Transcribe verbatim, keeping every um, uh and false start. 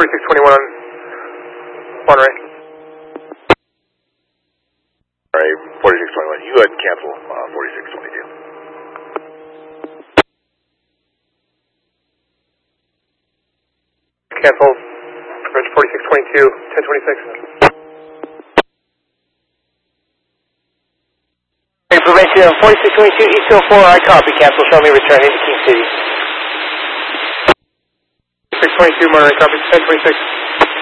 forty-six twenty-one on Monterey. Alright, forty-six twenty-one. You go ahead and cancel uh, forty-six twenty-two. Cancel. Bridge forty-six twenty-two, ten twenty-six. Information forty-six twenty-two, East oh four, I copy. Cancel. Show me returning to King City. six twenty-two, Monterey, copy, ten twenty-six.